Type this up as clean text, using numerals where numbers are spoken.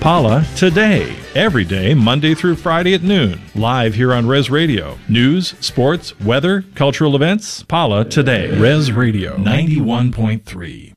Pala Today. Every day, Monday through Friday at noon. Live here on Res Radio. News, sports, weather, cultural events. Pala Today. Res Radio 91.3.